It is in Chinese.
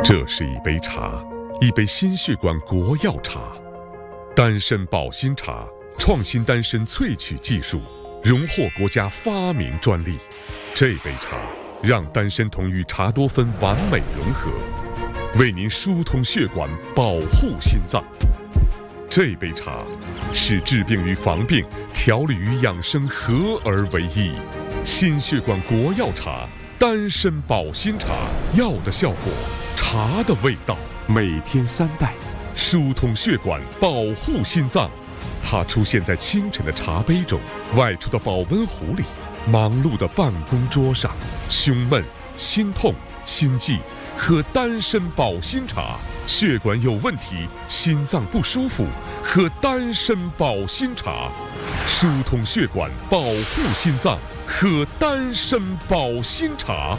这是一杯茶，一杯心血管国药茶。丹参保心茶创新丹参萃取技术，荣获国家发明专利。这杯茶让丹参酮与茶多酚完美融合，为您疏通血管，保护心脏。这杯茶是治病与防病、调理与养生合而为一。心血管国药茶，丹参保心茶，药的效果，茶的味道。每天3袋，疏通血管，保护心脏。它出现在清晨的茶杯中，外出的保温壶里，忙碌的办公桌上。胸闷、心痛、心悸，喝丹参保心茶。血管有问题，心脏不舒服，喝丹参保心茶，疏通血管，保护心脏。喝丹参保心茶。